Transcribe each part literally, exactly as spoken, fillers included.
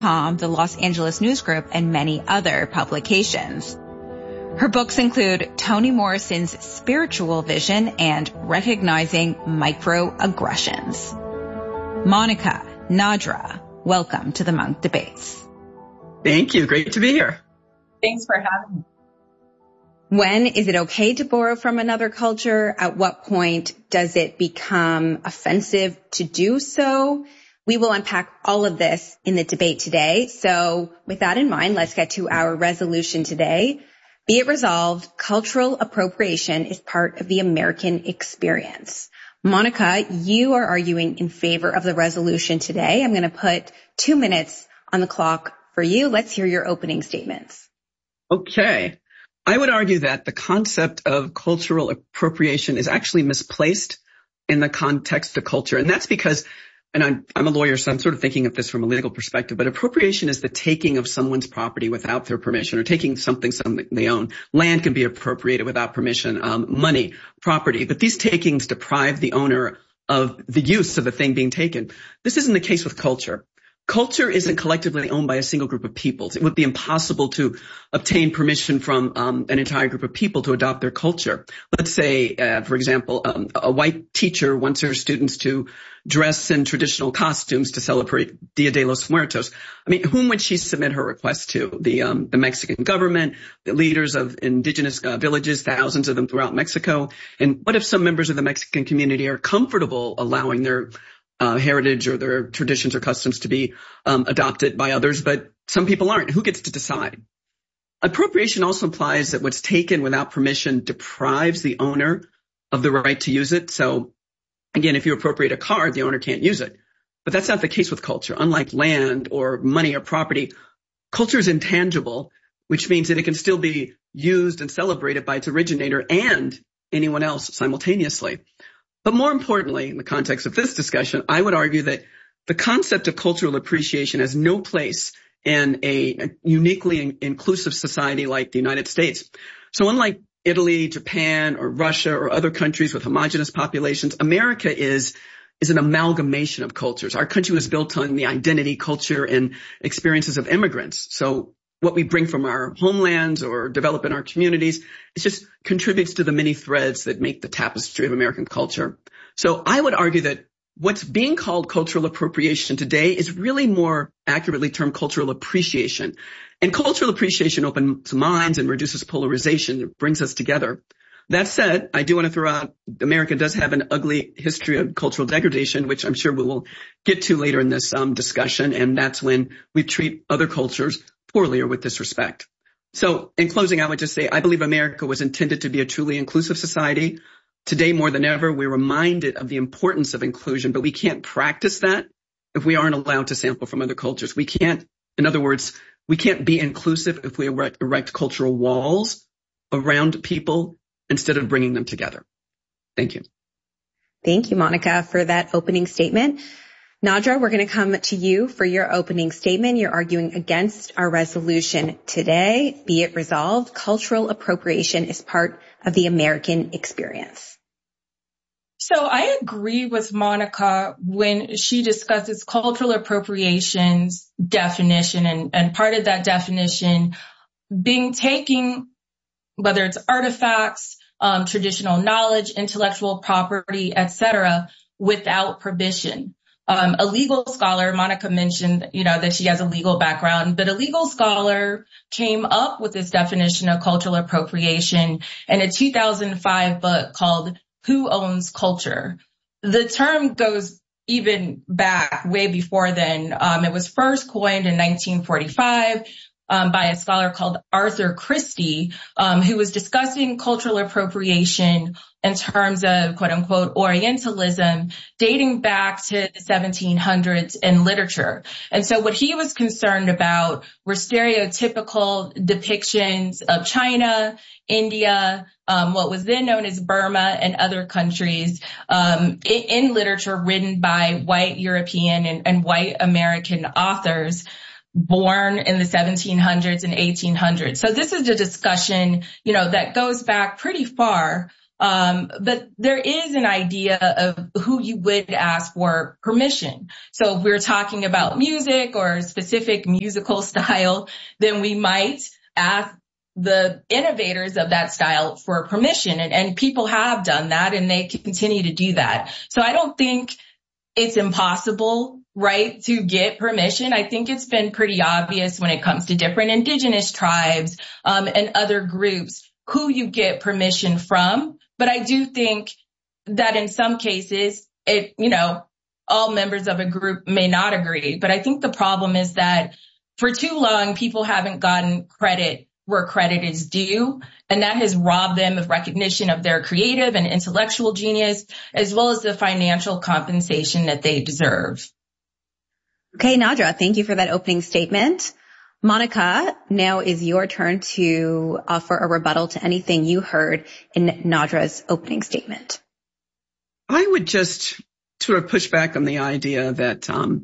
com, the Los Angeles News Group, and many other publications. Her books include Toni Morrison's Spiritual Vision and Recognizing Microaggressions. Monica, Nadra, welcome to the Munk Debates. Thank you. Great to be here. Thanks for having me. When is it okay to borrow from another culture? At what point does it become offensive to do so? We will unpack all of this in the debate today. So with that in mind, let's get to our resolution today. Be it resolved, cultural appropriation is part of the American experience. Monica, you are arguing in favor of the resolution today. I'm going to put two minutes on the clock for you. Let's hear your opening statements. Okay. I would argue that the concept of cultural appropriation is actually misplaced in the context of culture. And that's because, and I'm, I'm a lawyer, so I'm sort of thinking of this from a legal perspective, but appropriation is the taking of someone's property without their permission, or taking something, something they own. Land can be appropriated without permission, um, money, property, but these takings deprive the owner of the use of the thing being taken. This isn't the case with culture. Culture isn't collectively owned by a single group of peoples. It would be impossible to obtain permission from um, an entire group of people to adopt their culture. Let's say, uh, for example, um, a white teacher wants her students to dress in traditional costumes to celebrate Dia de los Muertos. I mean, whom would she submit her request to? The um, the Mexican government, the leaders of indigenous uh, villages, thousands of them throughout Mexico. And what if some members of the Mexican community are comfortable allowing their Uh, heritage or their traditions or customs to be um, adopted by others, but some people aren't? Who gets to decide? Appropriation also implies that what's taken without permission deprives the owner of the right to use it. So again, if you appropriate a car, the owner can't use it. But that's not the case with culture. Unlike land or money or property, culture is intangible, which means that it can still be used and celebrated by its originator and anyone else simultaneously. But more importantly, in the context of this discussion, I would argue that the concept of cultural appreciation has no place in a uniquely inclusive society like the United States. So unlike Italy, Japan, or Russia, or other countries with homogenous populations, America is is an amalgamation of cultures. Our country was built on the identity, culture, and experiences of immigrants. So what we bring from our homelands or develop in our communities, it just contributes to the many threads that make the tapestry of American culture. So I would argue that what's being called cultural appropriation today is really more accurately termed cultural appreciation. And cultural appreciation opens minds and reduces polarization. It brings us together. That said, I do want to throw out, America does have an ugly history of cultural degradation, which I'm sure we will get to later in this um, discussion. And that's when we treat other cultures poorly or with disrespect. So in closing, I would just say I believe America was intended to be a truly inclusive society. Today, more than ever, we're reminded of the importance of inclusion, but we can't practice that if we aren't allowed to sample from other cultures. We can't, in other words, we can't be inclusive if we erect, erect cultural walls around people instead of bringing them together. Thank you. Thank you, Monica, for that opening statement. Nadra, we're going to come to you for your opening statement. You're arguing against our resolution today. Be it resolved, cultural appropriation is part of the American experience. So I agree with Monica when she discusses cultural appropriation's definition, and, and part of that definition being taking, whether it's artifacts, um, traditional knowledge, intellectual property, et cetera, without permission. Um, a legal scholar, Monica mentioned, you know, that she has a legal background, but a legal scholar came up with this definition of cultural appropriation in a two thousand five book called Who Owns Culture? The term goes even back way before then. Um, it was first coined in nineteen forty-five. Um, by a scholar called Arthur Christie, um, who was discussing cultural appropriation in terms of quote unquote Orientalism dating back to the seventeen hundreds in literature. And so what he was concerned about were stereotypical depictions of China, India, um, what was then known as Burma and other countries, um, in, in literature written by white European and, and white American authors born in the seventeen hundreds and eighteen hundreds. So this is a discussion, you know, that goes back pretty far. Um, but there is an idea of who you would ask for permission. So if we're talking about music or a specific musical style, then we might ask the innovators of that style for permission. And, and people have done that, and they continue to do that. So I don't think it's impossible, right, to get permission. I think it's been pretty obvious when it comes to different indigenous tribes um, and other groups who you get permission from. But I do think that in some cases, it, you know, all members of a group may not agree. But I think the problem is that for too long, people haven't gotten credit where credit is due, and that has robbed them of recognition of their creative and intellectual genius, as well as the financial compensation that they deserve. Okay, Nadra, thank you for that opening statement. Monica, now is your turn to offer a rebuttal to anything you heard in Nadra's opening statement. I would just sort of push back on the idea that um,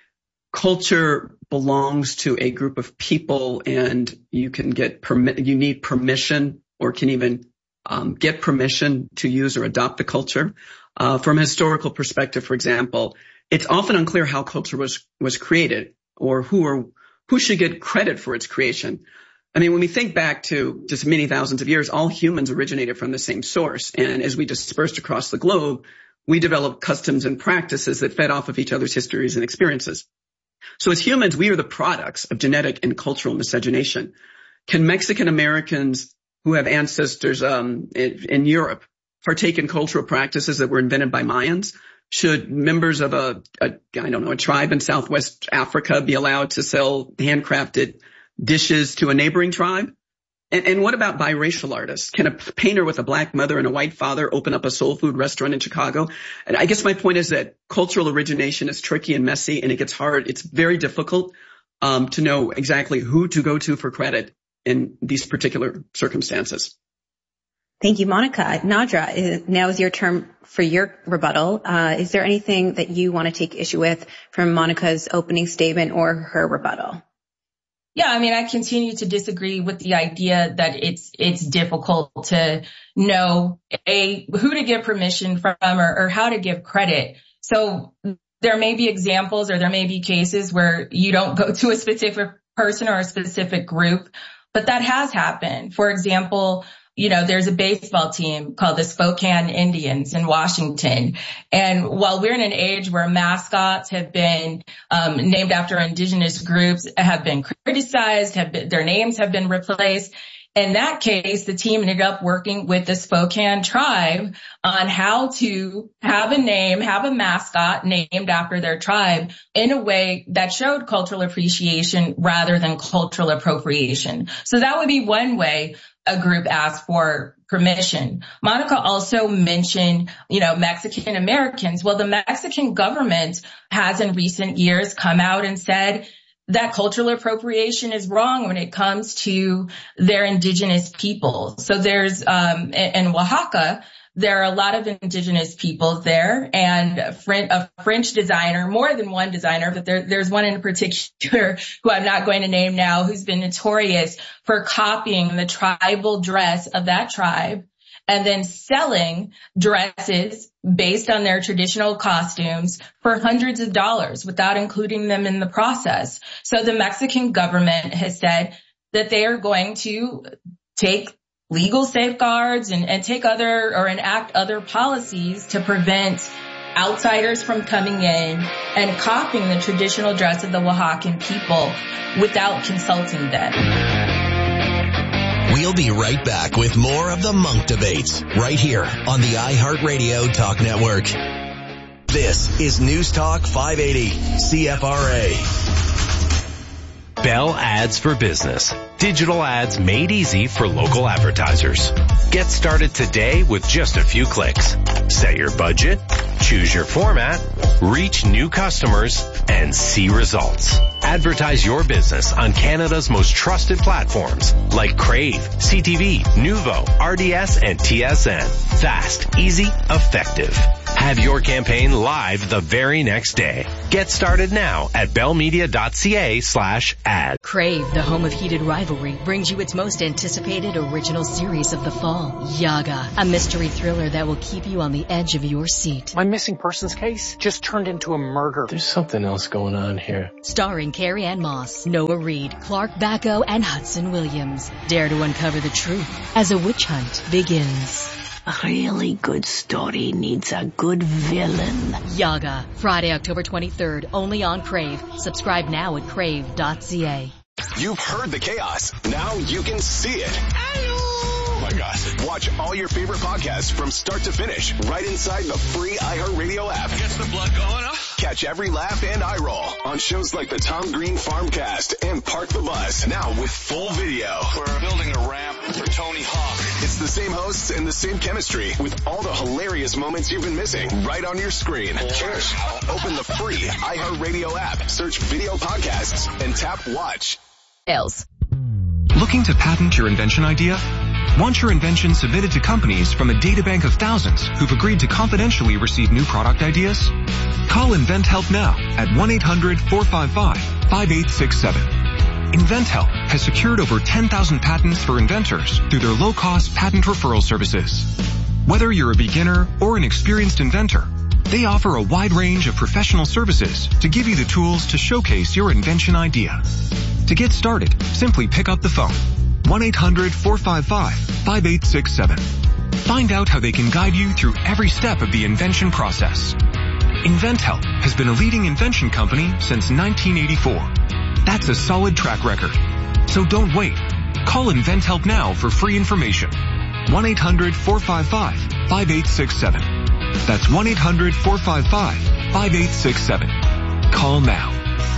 culture belongs to a group of people, and you can get permit, you need permission, or can even um, get permission to use or adopt the culture. Uh, from a historical perspective, for example, it's often unclear how culture was was created, or who or who should get credit for its creation. I mean, when we think back to just many thousands of years, all humans originated from the same source, and as we dispersed across the globe, we developed customs and practices that fed off of each other's histories and experiences. So as humans, we are the products of genetic and cultural miscegenation. Can Mexican Americans who have ancestors um, in, in Europe partake in cultural practices that were invented by Mayans? Should members of a, a, I don't know, a tribe in Southwest Africa be allowed to sell handcrafted dishes to a neighboring tribe? And, and what about biracial artists? Can a painter with a black mother and a white father open up a soul food restaurant in Chicago? And I guess my point is that cultural origination is tricky and messy, and it gets hard. It's very difficult um, to know exactly who to go to for credit in these particular circumstances. Thank you, Monica. Nadra, now is your turn for your rebuttal. Uh, is there anything that you want to take issue with from Monica's opening statement or her rebuttal? Yeah, I mean, I continue to disagree with the idea that it's it's difficult to know a who to give permission from or, or how to give credit. So there may be examples or there may be cases where you don't go to a specific person or a specific group, but that has happened. For example, you know, there's a baseball team called the Spokane Indians in Washington. And while we're in an age where mascots have been um, named after indigenous groups, have been criticized, have been, their names have been replaced. In that case, the team ended up working with the Spokane tribe on how to have a name, have a mascot named after their tribe in a way that showed cultural appreciation rather than cultural appropriation. So that would be one way a group asked for permission. Monica also mentioned, you know, Mexican Americans. Well, the Mexican government has in recent years come out and said that cultural appropriation is wrong when it comes to their indigenous people. So there's, um, in Oaxaca, there are a lot of indigenous people there, and a French designer, more than one designer, but there, there's one in particular who I'm not going to name now, who's been notorious for copying the tribal dress of that tribe and then selling dresses based on their traditional costumes for hundreds of dollars without including them in the process. So the Mexican government has said that they are going to take legal safeguards and, and take other or enact other policies to prevent outsiders from coming in and copying the traditional dress of the Oaxacan people without consulting them. We'll be right back with more of the Monk Debates right here on the iHeartRadio Talk Network. This is News Talk five eighty C F R A. Bell Ads for Business. Digital ads made easy for local advertisers. Get started today with just a few clicks. Set your budget, choose your format, reach new customers, and see results. Advertise your business on Canada's most trusted platforms like Crave, C T V, Nuvo, R D S, and T S N. Fast, easy, effective. Have your campaign live the very next day. Get started now at bellmedia.ca slash ad. Crave, the home of heated rivalry, brings you its most anticipated original series of the fall, Yaga, a mystery thriller that will keep you on the edge of your seat. My missing persons case just turned into a murder. There's something else going on here. Starring Carrie Ann Moss, Noah Reid, Clark Bacco, and Hudson Williams. Dare to uncover the truth as a witch hunt begins. A really good story needs a good villain. Yaga, Friday, October twenty-third, only on Crave. Subscribe now at crave dot c a. You've heard the chaos. Now you can see it. Oh my gosh. Watch all your favorite podcasts from start to finish right inside the free iHeartRadio app. Gets the blood going up. Catch every laugh and eye roll on shows like the Tom Green Farmcast and Park the Bus. Now with full video. We're building a ramp for Tony Hawk. It's the same hosts and the same chemistry with all the hilarious moments you've been missing right on your screen. Cheers. Open the free iHeartRadio app, search video podcasts, and tap watch. Else. Looking to patent your invention idea? Want your invention submitted to companies from a databank of thousands who've agreed to confidentially receive new product ideas? Call InventHelp now at one eight hundred four five five five eight six seven. InventHelp has secured over ten thousand patents for inventors through their low-cost patent referral services. Whether you're a beginner or an experienced inventor, they offer a wide range of professional services to give you the tools to showcase your invention idea. To get started, simply pick up the phone. one eight hundred four five five five eight six seven. Find out how they can guide you through every step of the invention process. InventHelp has been a leading invention company since nineteen eighty-four. That's a solid track record. So don't wait. Call InventHelp now for free information. one eight hundred four five five five eight six seven. That's one eight hundred four five five five eight six seven. Call now.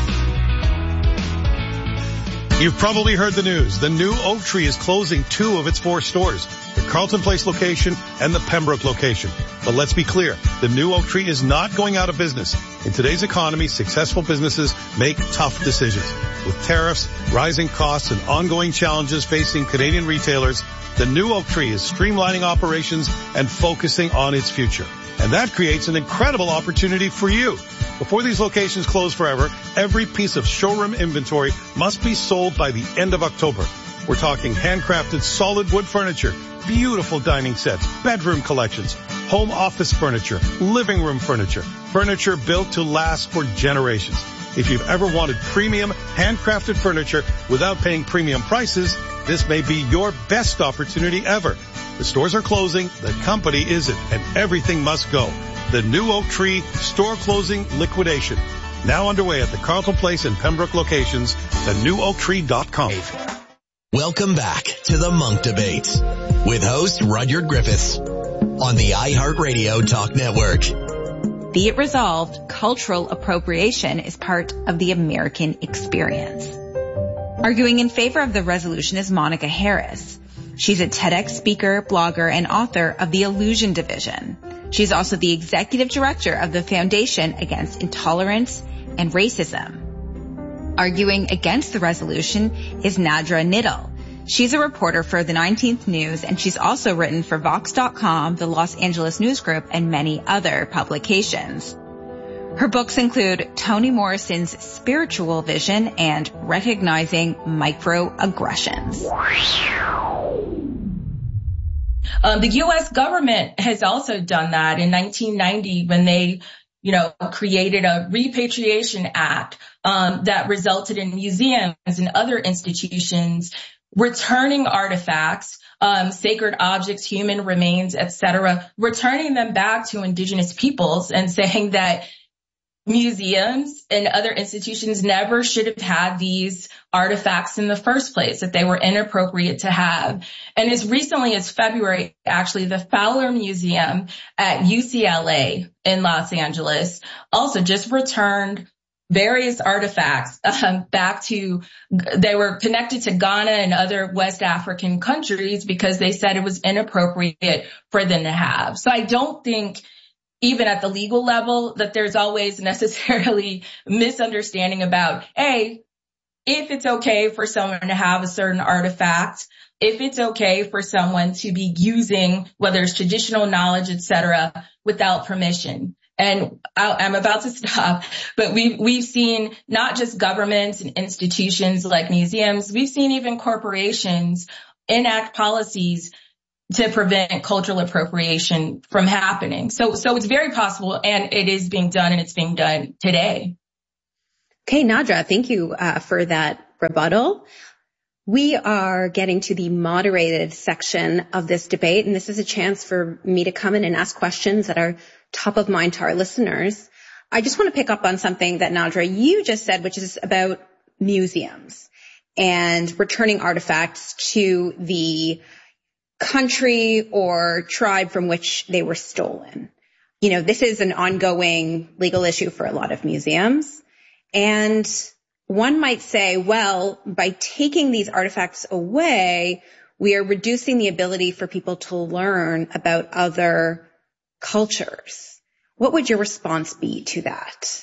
You've probably heard the news. The new Oak Tree is closing two of its four stores, the Carlton Place location and the Pembroke location. But let's be clear, the new Oak Tree is not going out of business. In today's economy, successful businesses make tough decisions. With tariffs, rising costs, and ongoing challenges facing Canadian retailers, the new Oak Tree is streamlining operations and focusing on its future. And that creates an incredible opportunity for you. Before these locations close forever, every piece of showroom inventory must be sold by the end of October. We're talking handcrafted solid wood furniture, beautiful dining sets, bedroom collections, home office furniture, living room furniture, furniture built to last for generations. If you've ever wanted premium handcrafted furniture without paying premium prices, this may be your best opportunity ever. The stores are closing, the company isn't, and everything must go. The new Oak Tree store closing liquidation. Now underway at the Carlton Place and Pembroke locations, the new oak tree dot com. Welcome back to the Monk Debates with host Rudyard Griffiths on the iHeartRadio Talk Network. Be it resolved, cultural appropriation is part of the American experience. Arguing in favor of the resolution is Monica Harris. She's a TEDx speaker, blogger, and author of the Illusion Division. She's also the executive director of the Foundation Against Intolerance and Racism. Arguing against the resolution is Nadra Niddle. She's a reporter for the nineteenth News, and she's also written for Vox dot com, the Los Angeles News Group, and many other publications. Her books include Toni Morrison's Spiritual Vision and Recognizing Microaggressions. Um, the U S government has also done that in nineteen ninety when they, you know, created a Repatriation Act um, that resulted in museums and other institutions returning artifacts, um, sacred objects, human remains, et cetera, returning them back to indigenous peoples and saying that museums and other institutions never should have had these artifacts in the first place, that they were inappropriate to have. And as recently as February, actually, the Fowler Museum at U C L A in Los Angeles also just returned various artifacts um, back to, they were connected to Ghana and other West African countries because they said it was inappropriate for them to have. So I don't think, even at the legal level, that there's always necessarily misunderstanding about, A, if it's okay for someone to have a certain artifact, if it's okay for someone to be using, whether it's traditional knowledge, et cetera, without permission. And I'm about to stop, but we've, we've seen not just governments and institutions like museums, we've seen even corporations enact policies to prevent cultural appropriation from happening. So, so it's very possible, and it is being done, and it's being done today. Okay, Nadra, thank you uh, for that rebuttal. We are getting to the moderated section of this debate, and this is a chance for me to come in and ask questions that are top of mind to our listeners. I just want to pick up on something that, Nadra, you just said, which is about museums and returning artifacts to the country or tribe from which they were stolen. You know, this is an ongoing legal issue for a lot of museums. And one might say, well, by taking these artifacts away, we are reducing the ability for people to learn about other cultures. What would your response be to that?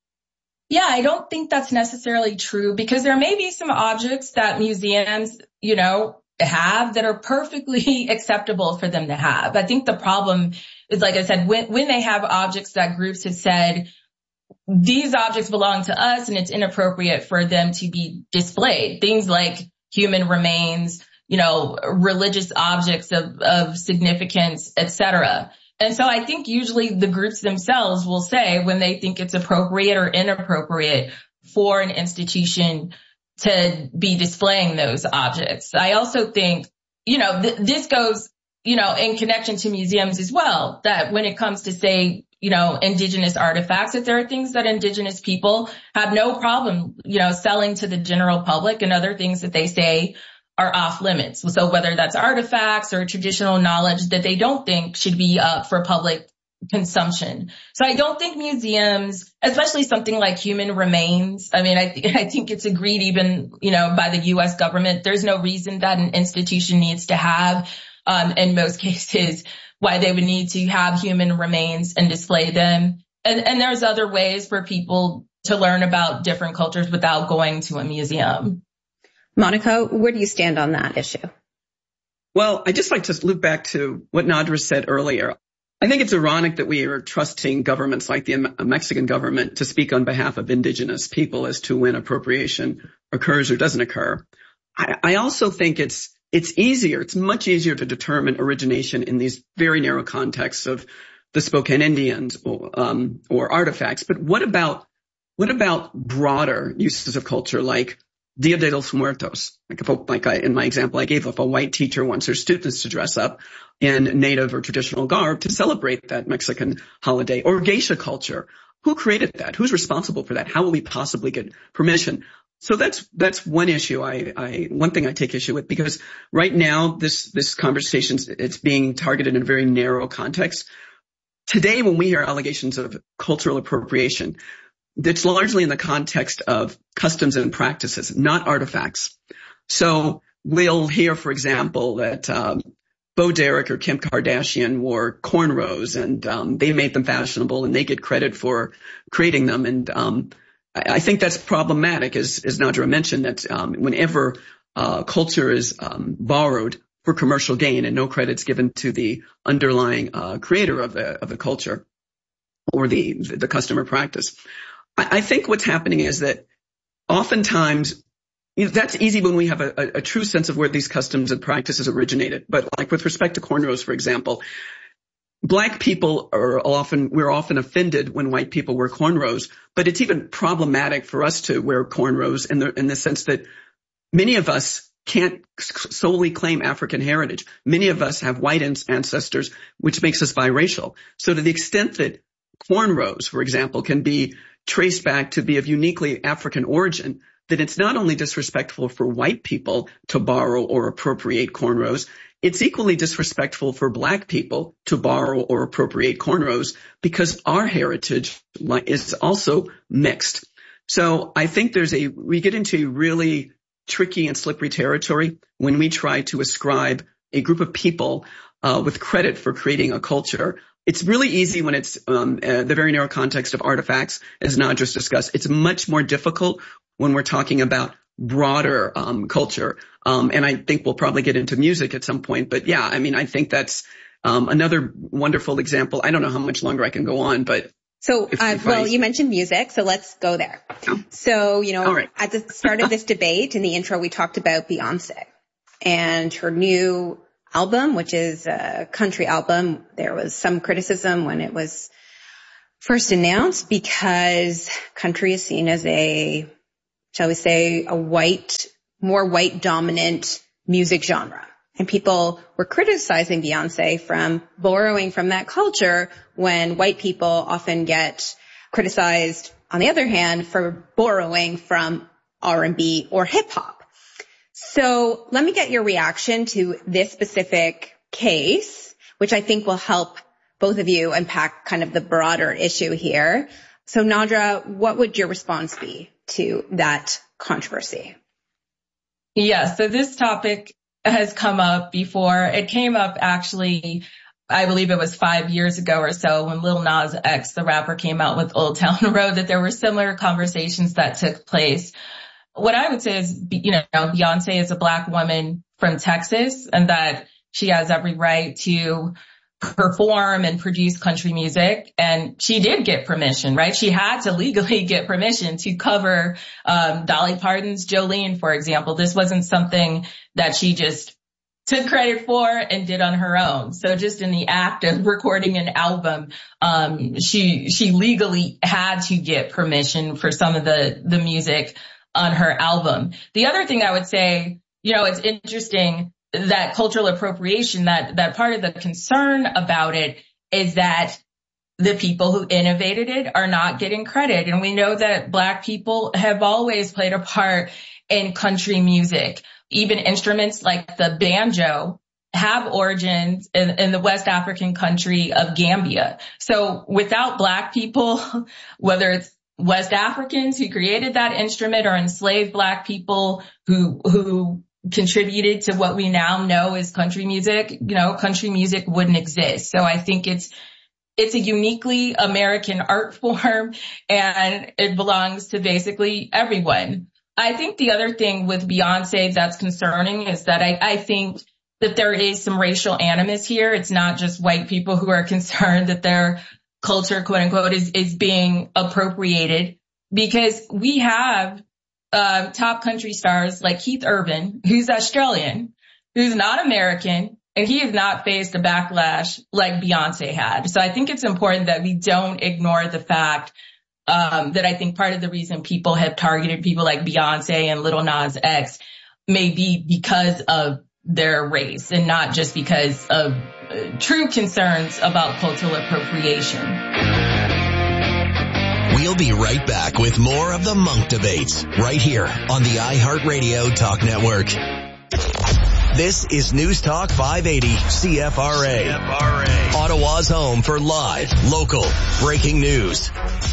Yeah, I don't think that's necessarily true, because there may be some objects that museums, you know, have that are perfectly acceptable for them to have. I think the problem is, like I said, when, when they have objects that groups have said, these objects belong to us and it's inappropriate for them to be displayed. Things like human remains, you know, religious objects of, of significance, et cetera. And so I think usually the groups themselves will say when they think it's appropriate or inappropriate for an institution to be displaying those objects. I also think, you know, th- this goes, you know, in connection to museums as well, that when it comes to, say, you know, indigenous artifacts, that there are things that indigenous people have no problem, you know, selling to the general public, and other things that they say are off limits. So whether that's artifacts or traditional knowledge that they don't think should be up for public consumption. So I don't think museums, especially something like human remains, I mean, I, th- I think it's agreed even, you know, by the U S government, there's no reason that an institution needs to have, um, in most cases, why they would need to have human remains and display them. And, and there's other ways for people to learn about different cultures without going to a museum. Monica, where do you stand on that issue? Well, I just like to loop back to what Nadra said earlier. I think it's ironic that we are trusting governments like the Mexican government to speak on behalf of indigenous people as to when appropriation occurs or doesn't occur. I, I also think it's It's easier, it's much easier to determine origination in these very narrow contexts of the Spokane Indians or, um, or artifacts. But what about, what about broader uses of culture like Dia de los Muertos? Like, if a, like I, in my example I gave, if a white teacher wants her students to dress up in native or traditional garb to celebrate that Mexican holiday, or geisha culture. Who created that? Who's responsible for that? How will we possibly get permission? So that's, that's one issue I, I, one thing I take issue with, because right now this, this conversation, it's being targeted in a very narrow context. Today, when we hear allegations of cultural appropriation, it's largely in the context of customs and practices, not artifacts. So we'll hear, for example, that, um, Bo Derek or Kim Kardashian wore cornrows, and, um, they made them fashionable and they get credit for creating them. And, um, I think that's problematic, as, as Nadra mentioned, that um, whenever uh, culture is um, borrowed for commercial gain and no credit's given to the underlying uh, creator of the of the culture or the the customer practice. I, I think what's happening is that oftentimes, you know, that's easy when we have a, a, a true sense of where these customs and practices originated. But like with respect to cornrows, for example, Black people are often, we're often offended when white people wear cornrows, but it's even problematic for us to wear cornrows in the, in the sense that many of us can't solely claim African heritage. Many of us have white ancestors, which makes us biracial. So to the extent that cornrows, for example, can be traced back to be of uniquely African origin, that it's not only disrespectful for white people to borrow or appropriate cornrows, it's equally disrespectful for Black people to borrow or appropriate cornrows, because our heritage is also mixed. So I think there's a, we get into really tricky and slippery territory when we try to ascribe a group of people uh, with credit for creating a culture. It's really easy when it's um, uh, the very narrow context of artifacts, as Nadra's discussed. It's much more difficult when we're talking about broader um, culture. Um, and I think we'll probably get into music at some point. But yeah, I mean, I think that's um, another wonderful example. I don't know how much longer I can go on, but So, If, uh, if well, I... you mentioned music, so let's go there. Oh. So, you know, right. At the start of this debate, in the intro, we talked about Beyonce and her new album, which is a country album. There was some criticism when it was first announced because country is seen as a, shall we say, a white, more white dominant music genre. And people were criticizing Beyonce from borrowing from that culture when white people often get criticized, on the other hand, for borrowing from R and B or hip hop. So let me get your reaction to this specific case, which I think will help both of you unpack kind of the broader issue here. So Nadra, what would your response be to that controversy? Yeah, so this topic has come up before. It came up actually, I believe it was five years ago or so when Lil Nas X, the rapper, came out with Old Town Road, that there were similar conversations that took place. What I would say is, you know, Beyonce is a Black woman from Texas and that she has every right to perform and produce country music. And she did get permission, right? She had to legally get permission to cover um Dolly Parton's Jolene, for example. This wasn't something that she just took credit for and did on her own. So just in the act of recording an album, um she she legally had to get permission for some of the the music on her album. The other thing I would say, you know, it's interesting that cultural appropriation, that, that part of the concern about it is that the people who innovated it are not getting credit. And we know that Black people have always played a part in country music. Even instruments like the banjo have origins in, in the West African country of Gambia. So without Black people, whether it's West Africans who created that instrument or enslaved Black people who, who contributed to what we now know as country music, you know, country music wouldn't exist. So I think it's, it's a uniquely American art form and it belongs to basically everyone. I think the other thing with Beyonce that's concerning is that I, I think that there is some racial animus here. It's not just white people who are concerned that their culture, quote unquote, is, is being appropriated, because we have Uh, top country stars like Keith Urban, who's Australian, who's not American, and he has not faced a backlash like Beyonce had. So I think it's important that we don't ignore the fact um, that I think part of the reason people have targeted people like Beyonce and Lil Nas X may be because of their race and not just because of uh, true concerns about cultural appropriation. We'll be right back with more of the Monk Debates right here on the iHeartRadio Talk Network. This is News Talk five eighty C F R A. C F R A. Ottawa's home for live, local, breaking news.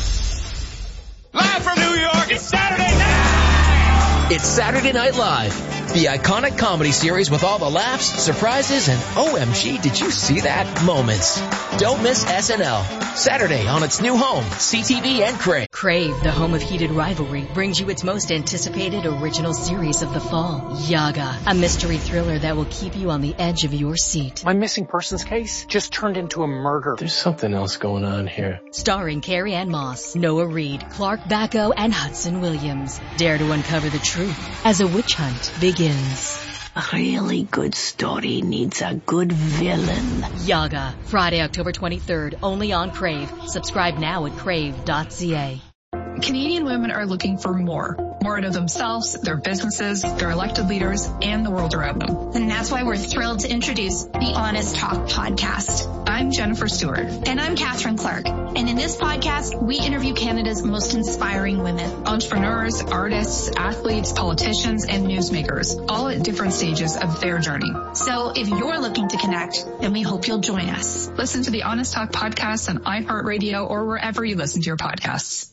Live from New York, it's Saturday night! It's Saturday Night Live, the iconic comedy series with all the laughs, surprises, and O M G, did you see that moments. Don't miss S N L. Saturday on its new home, C T V and Crave. Crave, the home of heated rivalry, brings you its most anticipated original series of the fall, Yaga, a mystery thriller that will keep you on the edge of your seat. My missing persons case just turned into a murder. There's something else going on here. Starring Carrie Ann Moss, Noah Reid, Clark Bacco, and Hudson Williams. Dare to uncover the truth as a witch hunt begins. A really good story needs a good villain. Yaga, Friday, October twenty-third, only on Crave. Subscribe now at crave dot c a. Canadian women are looking for more. More out of themselves, their businesses, their elected leaders, and the world around them. And that's why we're thrilled to introduce the Honest Talk podcast. I'm Jennifer Stewart. And I'm Catherine Clark. And in this podcast, we interview Canada's most inspiring women. Entrepreneurs, artists, athletes, politicians, and newsmakers, all at different stages of their journey. So if you're looking to connect, then we hope you'll join us. Listen to the Honest Talk podcast on iHeartRadio or wherever you listen to your podcasts.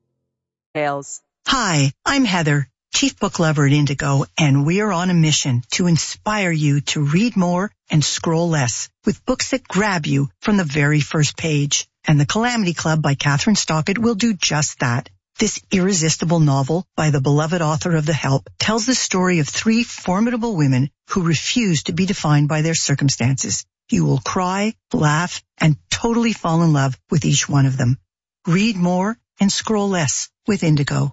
Hi, I'm Heather, Chief Book Lover at Indigo, and we are on a mission to inspire you to read more and scroll less with books that grab you from the very first page. And The Calamity Club by Catherine Stockett will do just that. This irresistible novel by the beloved author of The Help tells the story of three formidable women who refuse to be defined by their circumstances. You will cry, laugh, and totally fall in love with each one of them. Read more and scroll less with Indigo.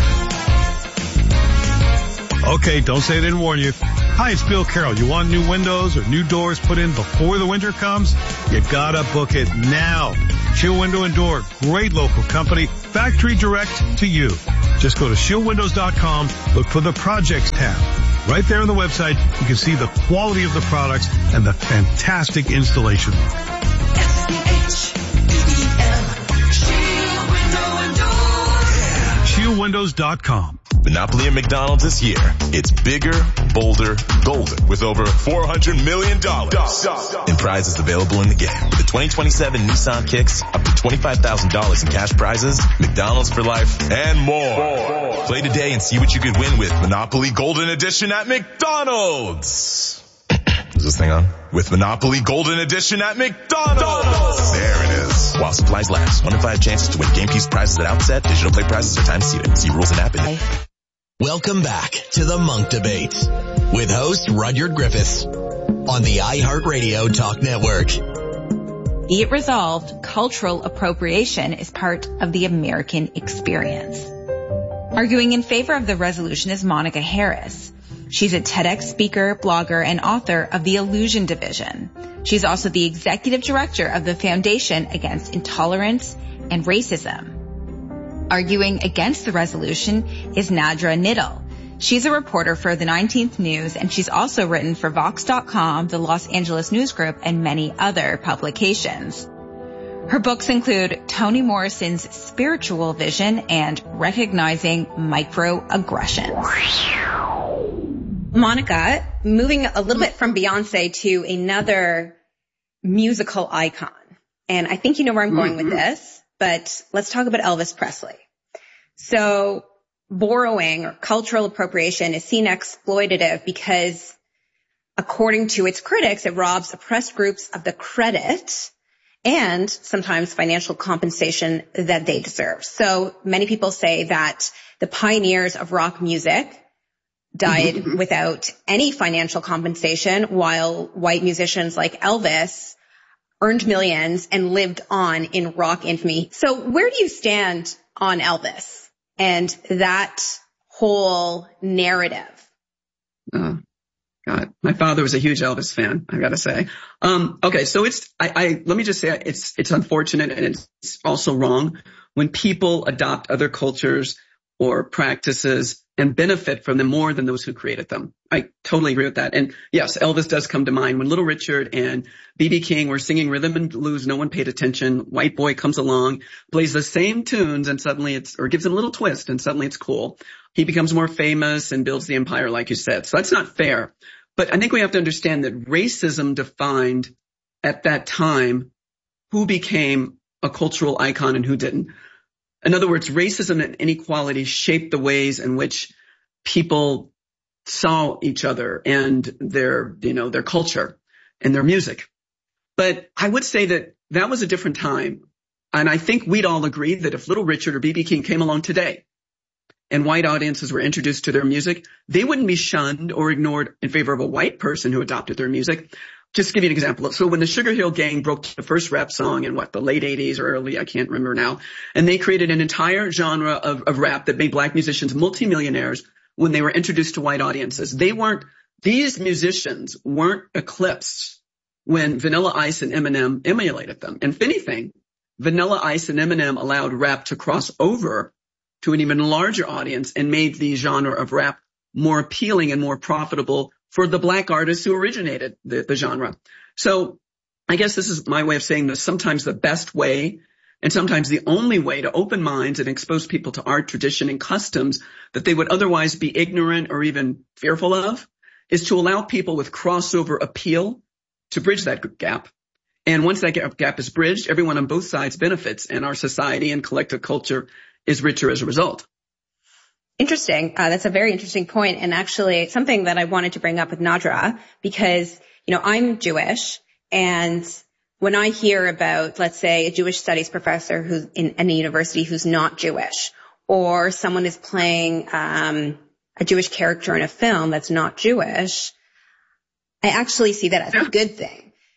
Okay, don't say I didn't warn you. Hi, it's Bill Carroll. You want new windows or new doors put in before the winter comes? You gotta book it now. Shield Window and Door, great local company, factory direct to you. Just go to shield windows dot com, look for the projects tab. Right there on the website, you can see the quality of the products and the fantastic installation. S C H E E L, Shield Window and Door. shield windows dot com. Monopoly at McDonald's is here. It's bigger, bolder, golden with over four hundred million dollars in prizes available in the game. With the twenty twenty-seven Nissan Kicks, up to twenty-five thousand dollars in cash prizes, McDonald's for life, and more. Play today and see what you could win with Monopoly Golden Edition at McDonald's. Is this thing on? With Monopoly Golden Edition at McDonald's. There it is. While supplies last. One in five chances to win game piece prizes at outset. Digital play prizes are time seated. See rules and app in it. Welcome back to the Monk Debates with host Rudyard Griffiths on the iHeartRadio Talk Network. Be it resolved, cultural appropriation is part of the American experience. Arguing in favor of the resolution is Monica Harris. She's a TEDx speaker, blogger, and author of the Illusion Division. She's also the executive director of the Foundation Against Intolerance and Racism. Arguing against the resolution is Nadra Niddle. She's a reporter for the nineteenth News, and she's also written for Vox dot com, the Los Angeles News Group, and many other publications. Her books include Toni Morrison's Spiritual Vision and Recognizing Microaggressions. Monica, moving a little bit from Beyonce to another musical icon. And I think you know where I'm going mm-hmm. with this, but let's talk about Elvis Presley. So borrowing or cultural appropriation is seen exploitative because, according to its critics, it robs oppressed groups of the credit and sometimes financial compensation that they deserve. So many people say that the pioneers of rock music died mm-hmm. without any financial compensation, while white musicians like Elvis earned millions and lived on in rock infamy. So where do you stand on Elvis and that whole narrative? Oh, God. My father was a huge Elvis fan, I gotta say. Um, okay, so it's, I, I, let me just say it's, it's unfortunate and it's also wrong when people adopt other cultures or practices and benefit from them more than those who created them. I totally agree with that. And yes, Elvis does come to mind. When Little Richard and B B King were singing rhythm and blues, no one paid attention. White boy comes along, plays the same tunes, and suddenly it's, or gives them a little twist, and suddenly it's cool. He becomes more famous and builds the empire, like you said. So that's not fair. But I think we have to understand that racism defined at that time who became a cultural icon and who didn't. In other words, racism and inequality shaped the ways in which people saw each other and their, you know, their culture and their music. But I would say that that was a different time. And I think we'd all agree that if Little Richard or B B King came along today and white audiences were introduced to their music, they wouldn't be shunned or ignored in favor of a white person who adopted their music. Just to give you an example. So when the Sugar Hill Gang broke the first rap song in what, the late eighties or early, I can't remember now, and they created an entire genre of, of rap that made black musicians multimillionaires when they were introduced to white audiences. They weren't, these musicians weren't eclipsed when Vanilla Ice and Eminem emulated them. And if anything, Vanilla Ice and Eminem allowed rap to cross over to an even larger audience and made the genre of rap more appealing and more profitable for the black artists who originated the, the genre. So I guess this is my way of saying this. Sometimes the best way and sometimes the only way to open minds and expose people to art, tradition, and customs that they would otherwise be ignorant or even fearful of is to allow people with crossover appeal to bridge that gap. And once that gap is bridged, everyone on both sides benefits, and our society and collective culture is richer as a result. Interesting. Uh, that's a very interesting point, and actually something that I wanted to bring up with Nadra, because, you know, I'm Jewish, and when I hear about, let's say, a Jewish studies professor who's in any university who's not Jewish, or someone is playing um a Jewish character in a film that's not Jewish, I actually see that as a good thing.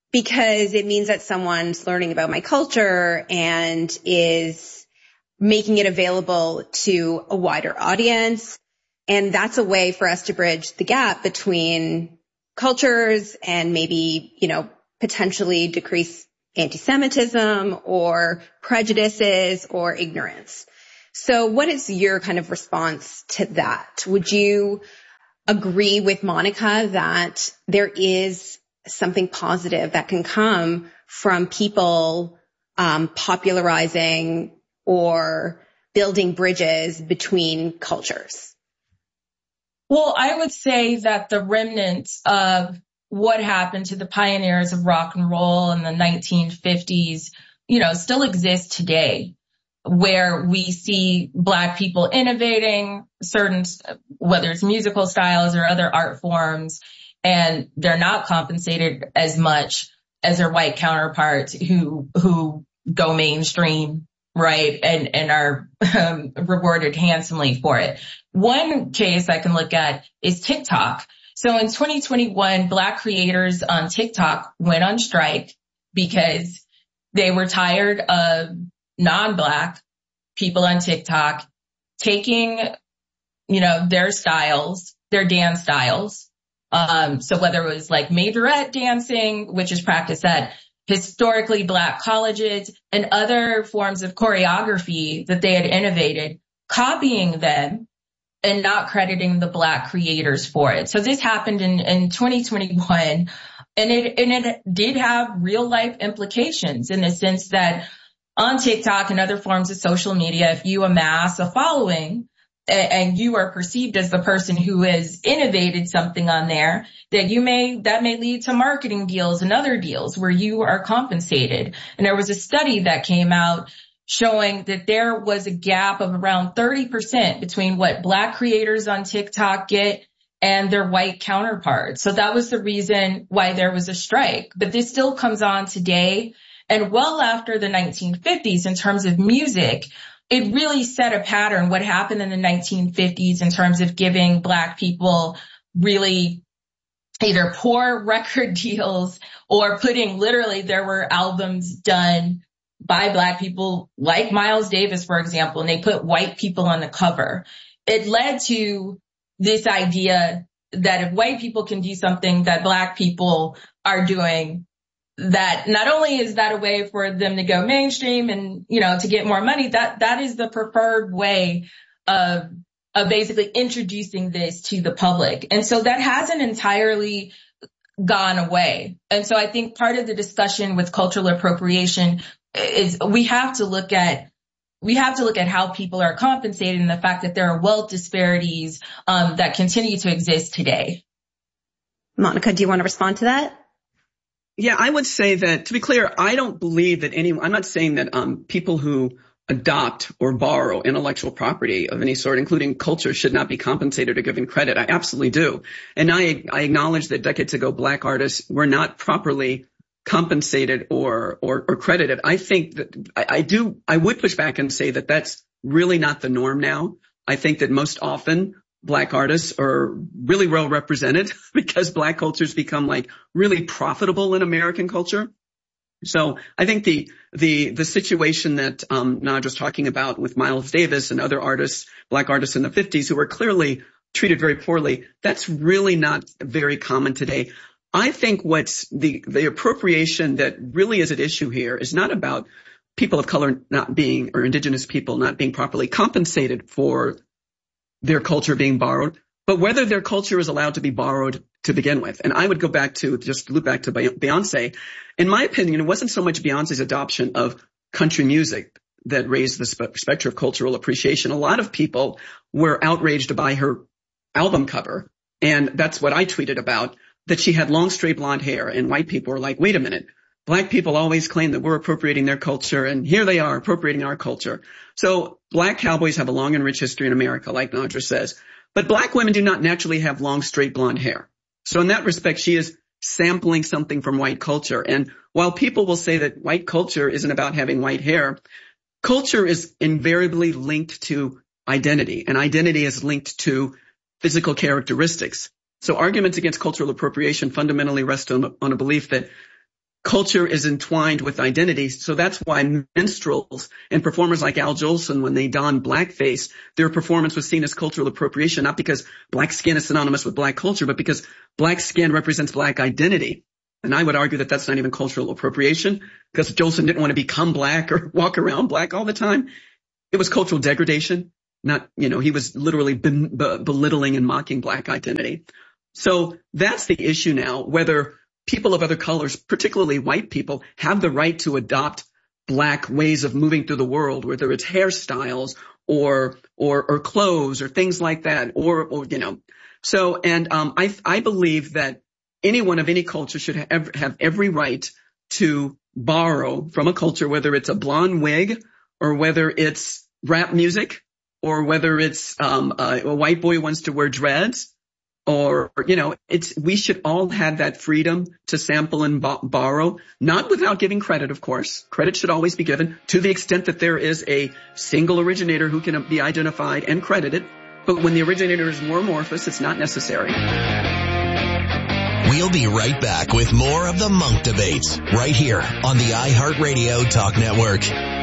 because it means that someone's learning about my culture and is making it available to a wider audience. And that's a way for us to bridge the gap between cultures and maybe, you know, potentially decrease anti-Semitism or prejudices or ignorance. So what is your kind of response to that? Would you agree with Monica that there is something positive that can come from people um, popularizing or building bridges between cultures? Well, I would say that the remnants of what happened to the pioneers of rock and roll in the nineteen fifties, you know, still exist today, where we see Black people innovating certain, whether it's musical styles or other art forms, and they're not compensated as much as their white counterparts who, who go mainstream, right, and, and are um, rewarded handsomely for it. One case I can look at is TikTok. So in twenty twenty-one, Black creators on TikTok went on strike because they were tired of non-Black people on TikTok taking, you know, their styles, their dance styles. Um, so whether it was like majorette dancing, which is practiced at historically Black colleges, and other forms of choreography that they had innovated, copying them and not crediting the Black creators for it. So this happened in, in twenty twenty-one, and it, and it did have real life implications in the sense that on TikTok and other forms of social media, if you amass a following and, and you are perceived as the person who has innovated something on there, that you may, that may lead to marketing deals and other deals where you are compensated. And there was a study that came out showing that there was a gap of around thirty percent between what Black creators on TikTok get and their white counterparts. So that was the reason why there was a strike. But this still comes on today. And well after the nineteen fifties, in terms of music, it really set a pattern. What happened in the nineteen fifties in terms of giving Black people really either poor record deals or putting, literally, there were albums done by Black people like Miles Davis, for example, and they put white people on the cover. It led to this idea that if white people can do something that Black people are doing, that not only is that a way for them to go mainstream and, you know, to get more money, that that is the preferred way of of basically introducing this to the public. And so that hasn't entirely gone away. And so I think part of the discussion with cultural appropriation is we have to look at we have to look at how people are compensated and the fact that there are wealth disparities um, that continue to exist today. Monica, do you want to respond to that? Yeah, I would say that, to be clear, I don't believe that any, I'm not saying that um, people who adopt or borrow intellectual property of any sort, including culture, should not be compensated or given credit. I absolutely do. And I, I acknowledge that decades ago, Black artists were not properly compensated or, or, or credited. I think that I, I do, I would push back and say that that's really not the norm now. I think that most often Black artists are really well represented because Black cultures become like really profitable in American culture. So I think the, the, the situation that, um, Naj was talking about with Miles Davis and other artists, Black artists in the fifties who were clearly treated very poorly, that's really not very common today. I think what's the, the appropriation that really is at issue here is not about people of color not being, or indigenous people not being properly compensated for their culture being borrowed, but whether their culture is allowed to be borrowed to begin with. And I would go back to, just loop back to Beyonce. In my opinion, it wasn't so much Beyonce's adoption of country music that raised the spe- specter of cultural appreciation. A lot of people were outraged by her album cover. And that's what I tweeted about, that she had long, straight blonde hair. And white people were like, wait a minute. Black people always claim that we're appropriating their culture, and here they are appropriating our culture. So Black cowboys have a long and rich history in America, like Nadra says. But Black women do not naturally have long, straight blonde hair. So in that respect, she is sampling something from white culture. And while people will say that white culture isn't about having white hair, culture is invariably linked to identity, and identity is linked to physical characteristics. So arguments against cultural appropriation fundamentally rest on, on a belief that culture is entwined with identity. So that's why minstrels and performers like Al Jolson, when they donned blackface, their performance was seen as cultural appropriation, not because black skin is synonymous with black culture, but because black skin represents black identity. And I would argue that that's not even cultural appropriation, because Jolson didn't want to become black or walk around black all the time. It was cultural degradation. Not, you know, he was literally be- be- belittling and mocking black identity. So that's the issue now, whether people of other colors, particularly white people, have the right to adopt black ways of moving through the world, whether it's hairstyles or, or, or clothes or things like that, or, or, you know. So, and, um, I, I believe that anyone of any culture should have, have every right to borrow from a culture, whether it's a blonde wig or whether it's rap music or whether it's, um, a, a white boy wants to wear dreads. Or, you know, it's, we should all have that freedom to sample and b- borrow, not without giving credit, of course. Credit should always be given to the extent that there is a single originator who can be identified and credited. But when the originator is more amorphous, it's not necessary. We'll be right back with more of the Monk Debates right here on the iHeartRadio Talk Network.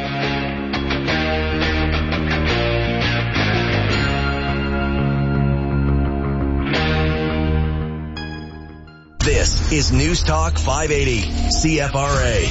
This is News Talk five eighty C F R A.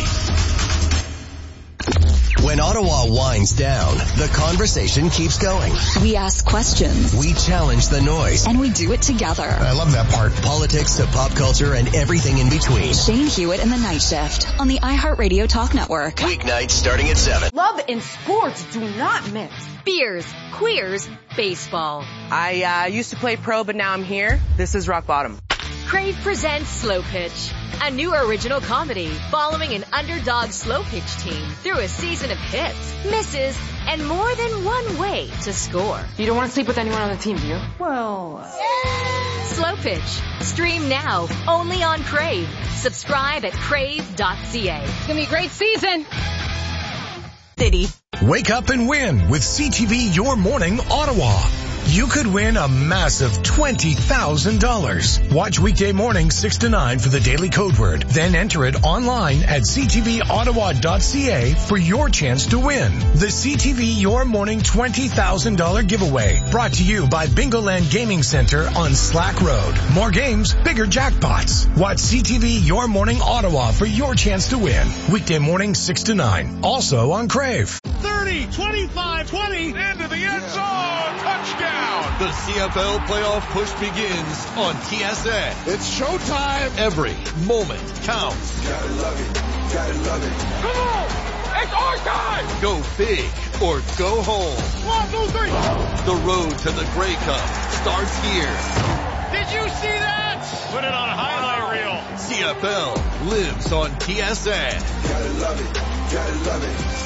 When Ottawa winds down, the conversation keeps going. We ask questions. We challenge the noise. And we do it together. I love that part. Politics to pop culture and everything in between. Shane Hewitt in the Night Shift on the iHeartRadio Talk Network. Weeknights starting at seven. Love and sports do not mix. Beers, queers, baseball. I uh, used to play pro, but now I'm here. This is rock bottom. Crave presents Slow Pitch, a new original comedy following an underdog slow pitch team through a season of hits, misses, and more than one way to score. You don't want to sleep with anyone on the team, do you? Well, Slow Pitch. Stream now, only on Crave. Subscribe at crave dot c a. It's going to be a great season. City. Wake up and win with C T V Your Morning Ottawa. You could win a massive twenty thousand dollars. Watch weekday morning six to nine for the daily code word. Then enter it online at c t v ottawa dot c a for your chance to win. The C T V Your Morning twenty thousand dollars giveaway. Brought to you by Bingoland Gaming Center on Slack Road. More games, bigger jackpots. Watch C T V Your Morning Ottawa for your chance to win. Weekday morning six to nine. Also on Crave. thirty, twenty-five, twenty, into the end zone. Touchdown. The C F L playoff push begins on T S A. It's showtime. Every moment counts. Gotta love it. Gotta love it. Come on. It's our time. Go big or go home. One, two, three. The road to the Grey Cup starts here. Did you see that? Put it on a highlight reel. C F L lives on T S A. Gotta love it. Gotta love it.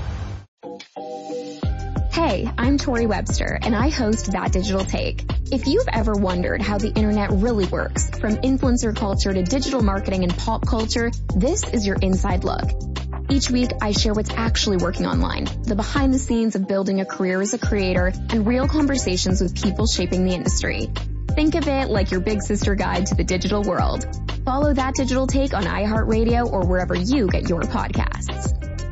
Hey, I'm Tori Webster, and I host That Digital Take. If you've ever wondered how the internet really works, from influencer culture to digital marketing and pop culture, this is your inside look. Each week, I share what's actually working online, the behind the scenes of building a career as a creator, and real conversations with people shaping the industry. Think of it like your big sister guide to the digital world. Follow That Digital Take on iHeartRadio or wherever you get your podcasts.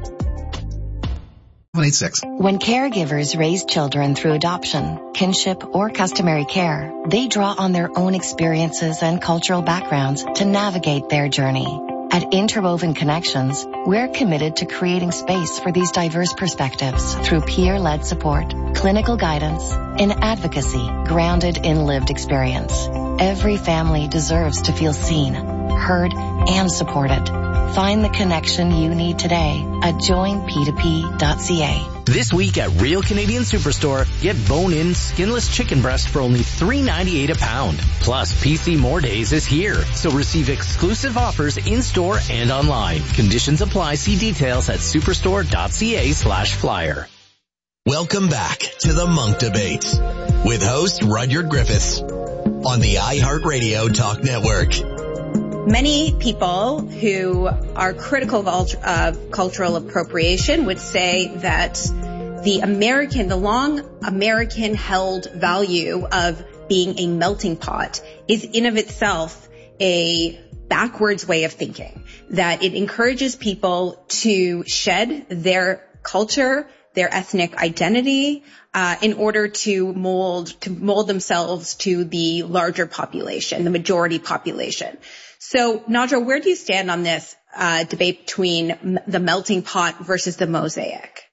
When caregivers raise children through adoption, kinship, or customary care, they draw on their own experiences and cultural backgrounds to navigate their journey. At Interwoven Connections, we're committed to creating space for these diverse perspectives through peer-led support, clinical guidance, and advocacy grounded in lived experience. Every family deserves to feel seen, heard, and supported. Find the connection you need today at join p two p dot c a. This week at Real Canadian Superstore, get bone-in, skinless chicken breast for only three ninety-eight a pound. Plus, P C More Days is here, so receive exclusive offers in-store and online. Conditions apply. See details at superstore dot c a slash flyer. Welcome back to the Monk Debates with host Rudyard Griffiths on the iHeartRadio Talk Network. Many people who are critical of cultural appropriation would say that the American, the long American held value of being a melting pot is in of itself a backwards way of thinking, that it encourages people to shed their culture, their ethnic identity, uh, in order to mold, to mold themselves to the larger population, the majority population. So, Nadra, where do you stand on this uh, debate between m- the melting pot versus the mosaic?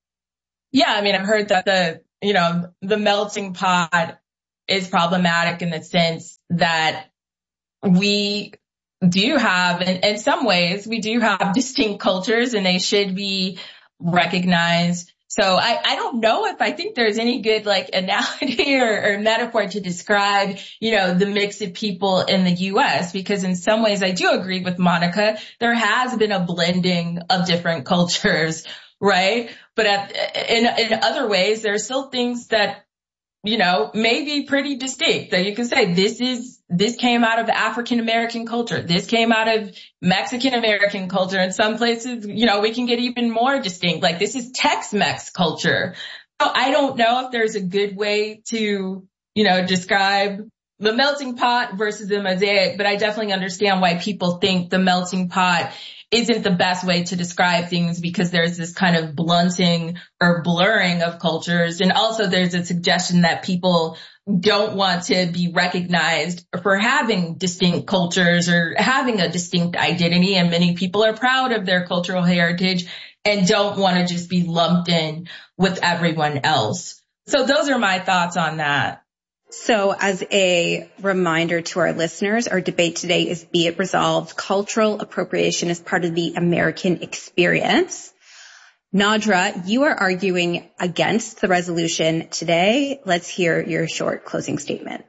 Yeah, I mean, I've heard that the, you know, the melting pot is problematic in the sense that we do have, in, in some ways, we do have distinct cultures and they should be recognized. So I, I don't know if I think there's any good like analogy or, or metaphor to describe, you know, the mix of people in the U S, because in some ways I do agree with Monica. There has been a blending of different cultures, right? But at, in, in other ways, there are still things that, you know, may be pretty distinct that you can say this is, this came out of African American culture. This came out of Mexican American culture. In some places, you know, we can get even more distinct. Like this is Tex-Mex culture. So I don't know if there's a good way to, you know, describe the melting pot versus the mosaic, but I definitely understand why people think the melting pot isn't the best way to describe things, because there's this kind of blunting or blurring of cultures. And also there's a suggestion that people don't want to be recognized for having distinct cultures or having a distinct identity. And many people are proud of their cultural heritage and don't want to just be lumped in with everyone else. So those are my thoughts on that. So as a reminder to our listeners, our debate today is Be It Resolved. Cultural appropriation is part of the American experience. Nadra, you are arguing against the resolution today. Let's hear your short closing statement.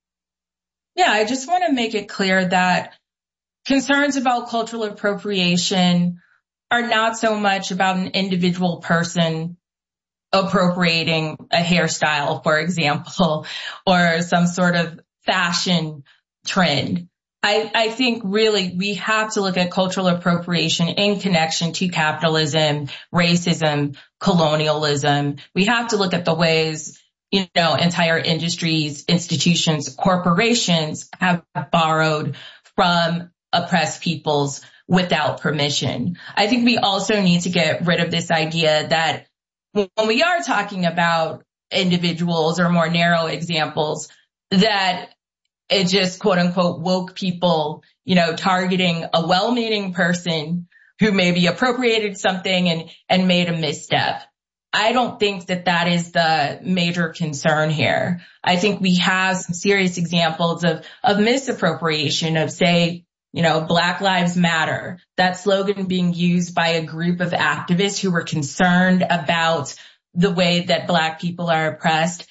Yeah, I just want to make it clear that concerns about cultural appropriation are not so much about an individual person appropriating a hairstyle, for example, or some sort of fashion trend. I, I think really we have to look at cultural appropriation in connection to capitalism, racism, colonialism. We have to look at the ways, you know, entire industries, institutions, corporations have borrowed from oppressed peoples without permission. I think we also need to get rid of this idea that when we are talking about individuals or more narrow examples, that it just quote unquote woke people, you know, targeting a well-meaning person who maybe appropriated something and, and made a misstep. I don't think that that is the major concern here. I think we have some serious examples of, of misappropriation of, say, you know, Black Lives Matter, that slogan being used by a group of activists who were concerned about the way that Black people are oppressed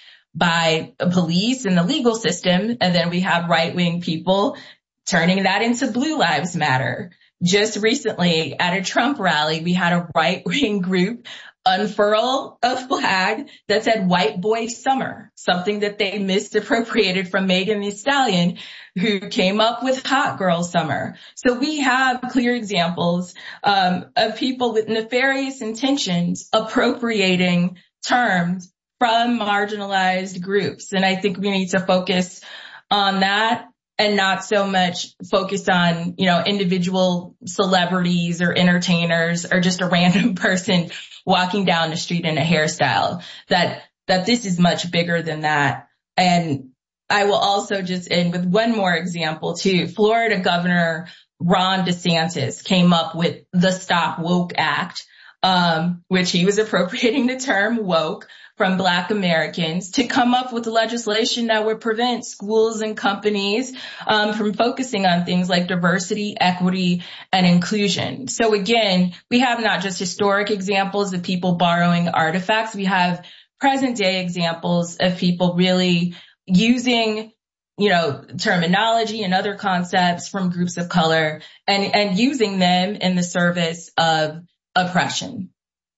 by police and the legal system. And then we have right-wing people turning that into Blue Lives Matter. Just recently at a Trump rally, we had a right-wing group unfurl a flag that said White Boy Summer, something that they misappropriated from Megan Thee Stallion, who came up with Hot Girl Summer. So we have clear examples um, of people with nefarious intentions appropriating terms from marginalized groups. And I think we need to focus on that and not so much focus on, you know, individual celebrities or entertainers or just a random person walking down the street in a hairstyle. That, that this is much bigger than that. And I will also just end with one more example too. Florida Governor Ron DeSantis came up with the Stop Woke Act, um, which he was appropriating the term woke from Black Americans to come up with legislation that would prevent schools and companies um, from focusing on things like diversity, equity, and inclusion. So again, we have not just historic examples of people borrowing artifacts. We have present day examples of people really using, you know, terminology and other concepts from groups of color and, and using them in the service of oppression.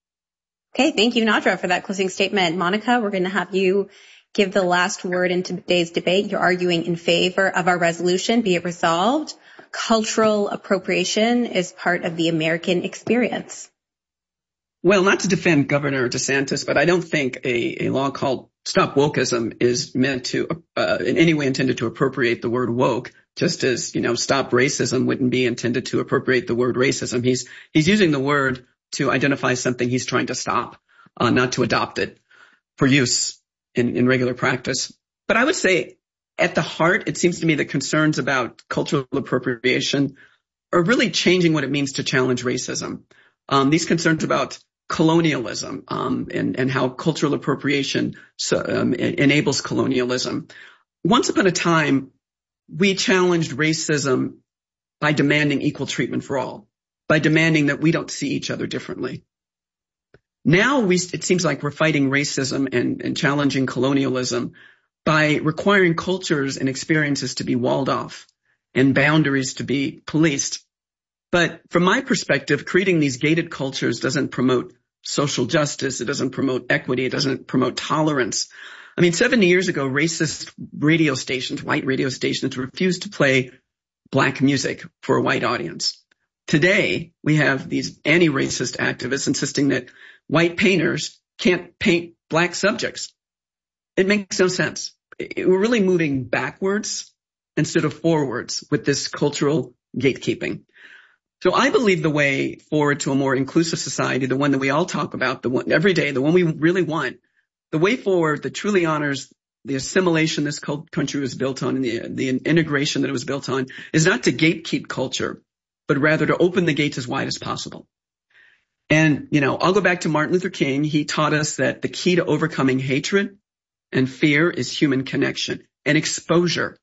Okay, thank you, Nadra, for that closing statement. Monica, we're going to have you give the last word in today's debate. You're arguing in favor of our resolution, Be It Resolved. Cultural appropriation is part of the American experience. Well, not to defend Governor DeSantis, but I don't think a, a law called Stop Wokeism is meant to, uh, in any way intended to appropriate the word woke, just as, you know, Stop Racism wouldn't be intended to appropriate the word racism. He's, he's using the word to identify something he's trying to stop, uh, not to adopt it for use in, in regular practice. But I would say at the heart, it seems to me that concerns about cultural appropriation are really changing what it means to challenge racism. Um, these concerns about colonialism, um, and, and how cultural appropriation so, um, enables colonialism. Once upon a time, we challenged racism by demanding equal treatment for all, by demanding that we don't see each other differently. Now we, it seems like we're fighting racism and, and challenging colonialism by requiring cultures and experiences to be walled off and boundaries to be policed. But from my perspective, creating these gated cultures doesn't promote social justice. It doesn't promote equity. It doesn't promote tolerance. I mean, seventy years ago, racist radio stations, white radio stations, refused to play black music for a white audience. Today, we have these anti-racist activists insisting that white painters can't paint black subjects. It makes no sense. We're really moving backwards instead of forwards with this cultural gatekeeping. So I believe the way forward to a more inclusive society, the one that we all talk about, the one every day, the one we really want, the way forward that truly honors the assimilation this country was built on and the, the integration that it was built on, is not to gatekeep culture, but rather to open the gates as wide as possible. And, you know, I'll go back to Martin Luther King. He taught us that the key to overcoming hatred and fear is human connection and exposure.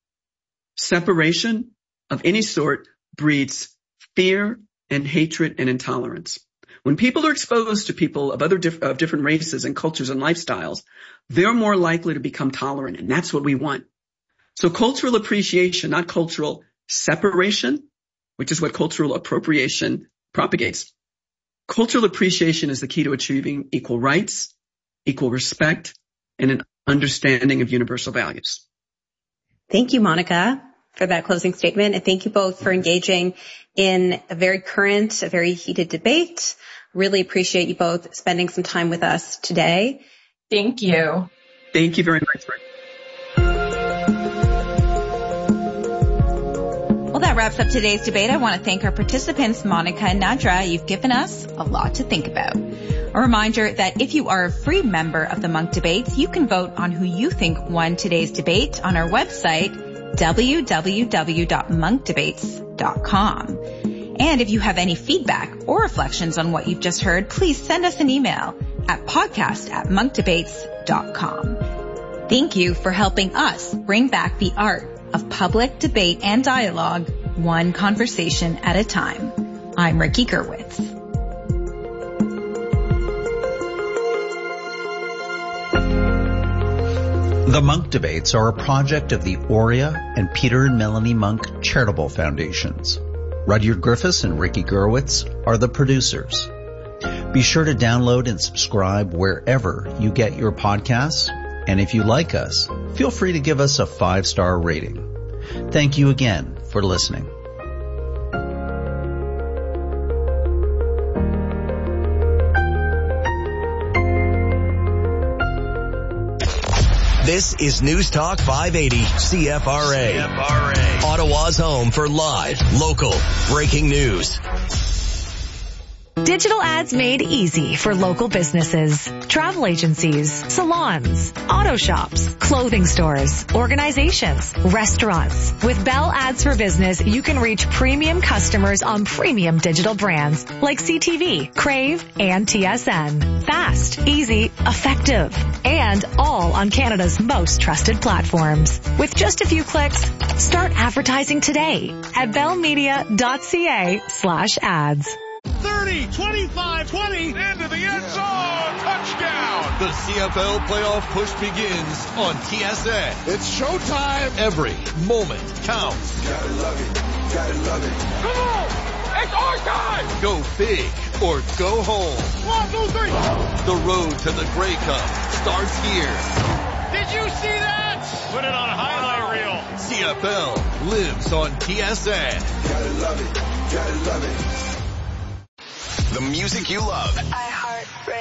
Separation of any sort breeds fear and hatred and intolerance. When people are exposed to people of other diff- of different races and cultures and lifestyles, they're more likely to become tolerant, and that's what we want. So cultural appreciation, not cultural separation, which is what cultural appropriation propagates. Cultural appreciation is the key to achieving equal rights, equal respect, and an understanding of universal values. Thank you, Monica, for that closing statement. And thank you both for engaging in a very current, a very heated debate. Really appreciate you both spending some time with us today. Thank you. Thank you very much. Well, that wraps up today's debate. I want to thank our participants, Monica and Nadra. You've given us a lot to think about. A reminder that if you are a free member of the Munk Debates, you can vote on who you think won today's debate on our website, w w w dot monk debates dot com. And if you have any feedback or reflections on what you've just heard, please send us an email at podcast at monk debates dot com. Thank you for helping us bring back the art of public debate and dialogue, one conversation at a time. I'm Ricky Gerwitz. The Munk Debates are a project of the Aurea and Peter and Melanie Munk Charitable Foundations. Rudyard Griffiths and Ricky Gerwitz are the producers. Be sure to download and subscribe wherever you get your podcasts. And if you like us, feel free to give us a five-star rating. Thank you again for listening. This is News Talk five eighty C F R A. C F R A. Ottawa's home for live, local, breaking news. Digital ads made easy for local businesses, travel agencies, salons, auto shops, clothing stores, organizations, restaurants. With Bell Ads for Business, you can reach premium customers on premium digital brands like C T V, Crave, and T S N. Fast, easy, effective, and all on Canada's most trusted platforms. With just a few clicks, start advertising today at bellmedia.ca slash ads. thirty, twenty-five, twenty, into the end zone, touchdown! The C F L playoff push begins on T S N. It's showtime. Every moment counts. Gotta love it, gotta love it. Come on! It's our time! Go big or go home. One, two, three. The road to the Grey Cup starts here. Did you see that? Put it on a highlight reel. C F L lives on T S N. Gotta love it, gotta love it. The music you love. iHeartRadio.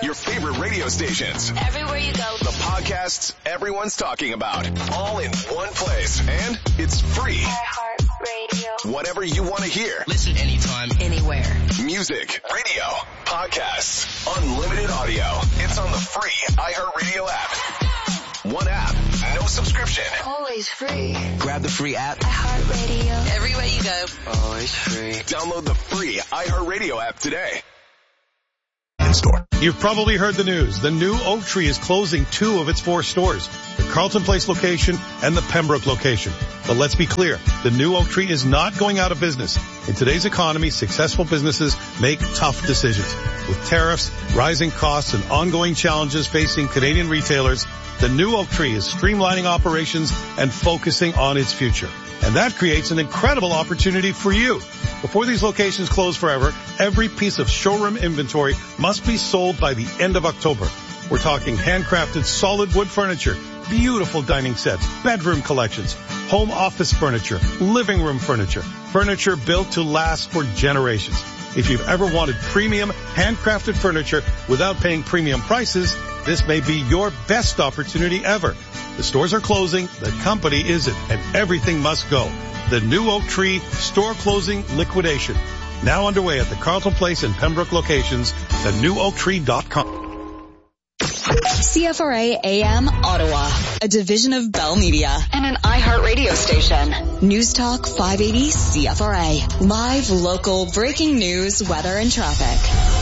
Your favorite radio stations. Everywhere you go. The podcasts everyone's talking about. All in one place. And it's free. iHeartRadio. Whatever you want to hear. Listen anytime, anywhere. Music, radio, podcasts, unlimited audio. It's on the free iHeartRadio app. One app, no subscription. Always free. Grab the free app. iHeartRadio. Everywhere you go. Always free. Download the free iHeartRadio app today. In store. You've probably heard the news. The new Oak Tree is closing two of its four stores, the Carlton Place location and the Pembroke location. But let's be clear, the new Oak Tree is not going out of business. In today's economy, successful businesses make tough decisions. With tariffs, rising costs, and ongoing challenges facing Canadian retailers, the new Oak Tree is streamlining operations and focusing on its future. And that creates an incredible opportunity for you. Before these locations close forever, every piece of showroom inventory must be sold by the end of October. We're talking handcrafted solid wood furniture, beautiful dining sets, bedroom collections, home office furniture, living room furniture, furniture built to last for generations. If you've ever wanted premium handcrafted furniture without paying premium prices, this may be your best opportunity ever. The stores are closing, the company isn't, and everything must go. The new Oak Tree store closing liquidation. Now underway at the Carlton Place and Pembroke locations, the new oak tree dot com. C F R A A M Ottawa, a division of Bell Media and an iHeart radio station. News Talk five eighty C F R A. Live, local, breaking news, weather, and traffic.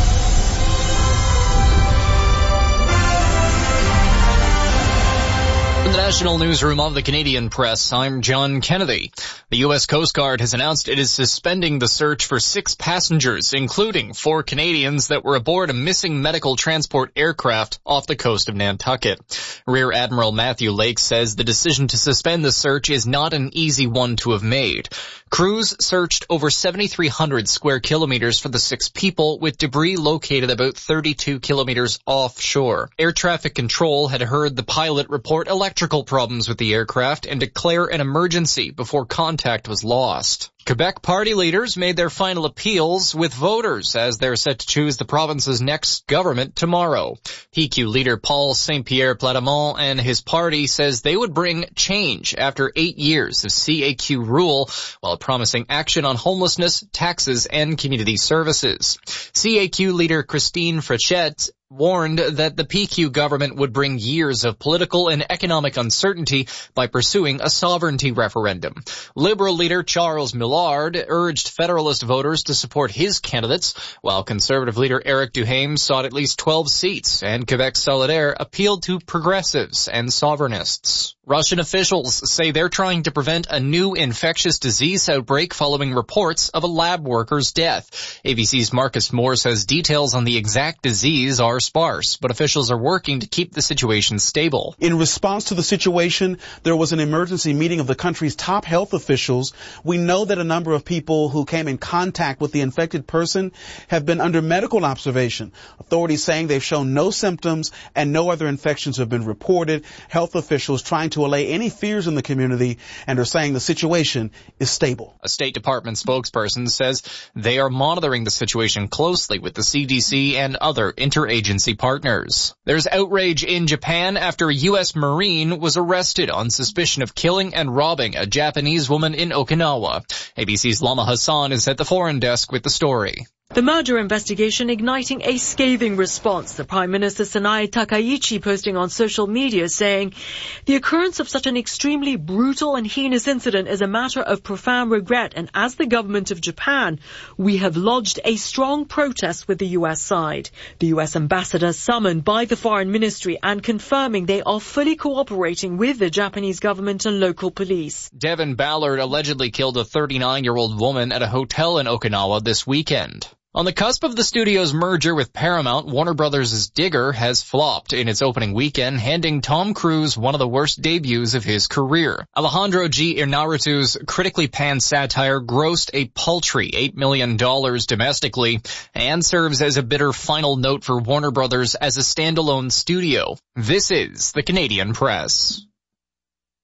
From the National Newsroom of the Canadian Press, I'm John Kennedy. The U S Coast Guard has announced it is suspending the search for six passengers, including four Canadians that were aboard a missing medical transport aircraft off the coast of Nantucket. Rear Admiral Matthew Lake says the decision to suspend the search is not an easy one to have made. Crews searched over seventy-three hundred square kilometers for the six people, with debris located about thirty-two kilometers offshore. Air traffic control had heard the pilot report electrical problems with the aircraft and declare an emergency before contact was lost. Quebec party leaders made their final appeals with voters as they're set to choose the province's next government tomorrow. P Q leader Paul Saint-Pierre Plamondon and his party says they would bring change after eight years of C A Q rule while promising action on homelessness, taxes, and community services. C A Q leader Christine Frechette warned that the P Q government would bring years of political and economic uncertainty by pursuing a sovereignty referendum. Liberal leader Charles Millard urged Federalist voters to support his candidates, while Conservative leader Eric Duhaime sought at least twelve seats, and Quebec Solidaire appealed to progressives and sovereignists. Russian officials say they're trying to prevent a new infectious disease outbreak following reports of a lab worker's death. A B C's Marcus Moore says details on the exact disease are sparse, but officials are working to keep the situation stable. In response to the situation, there was an emergency meeting of the country's top health officials. We know that a number of people who came in contact with the infected person have been under medical observation. Authorities saying they've shown no symptoms and no other infections have been reported. Health officials trying to allay any fears in the community and are saying the situation is stable. A State Department spokesperson says they are monitoring the situation closely with the C D C and other interagency partners. There's outrage in Japan after a U S Marine was arrested on suspicion of killing and robbing a Japanese woman in Okinawa. A B C's Lama Hassan is at the foreign desk with the story. The murder investigation igniting a scathing response. The Prime Minister Sanae Takaichi posting on social media saying, the occurrence of such an extremely brutal and heinous incident is a matter of profound regret, and as the government of Japan, we have lodged a strong protest with the U S side. The U S ambassador summoned by the Foreign Ministry and confirming they are fully cooperating with the Japanese government and local police. Devin Ballard allegedly killed a thirty-nine-year-old woman at a hotel in Okinawa this weekend. On the cusp of the studio's merger with Paramount, Warner Brothers' Digger has flopped in its opening weekend, handing Tom Cruise one of the worst debuts of his career. Alejandro G. Iñárritu's critically panned satire grossed a paltry eight million dollars domestically and serves as a bitter final note for Warner Brothers as a standalone studio. This is the Canadian Press.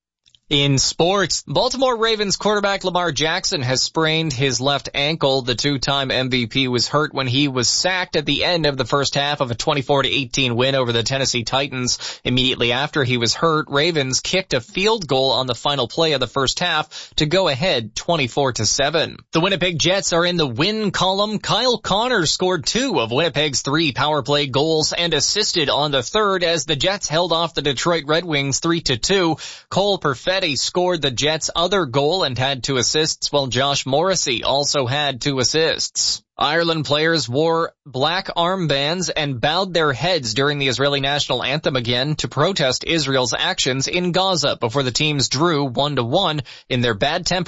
In sports, Baltimore Ravens quarterback Lamar Jackson has sprained his left ankle. The two-time M V P was hurt when he was sacked at the end of the first half of a twenty-four to eighteen win over the Tennessee Titans. Immediately after he was hurt, Ravens kicked a field goal on the final play of the first half to go ahead twenty-four to seven. The Winnipeg Jets are in the win column. Kyle Connors scored two of Winnipeg's three power play goals and assisted on the third as the Jets held off the Detroit Red Wings three to two. Cole Perfetti scored the Jets' other goal and had two assists, while Josh Morrissey also had two assists. Ireland players wore black armbands and bowed their heads during the Israeli national anthem again to protest Israel's actions in Gaza before the teams drew one to one in their bad temper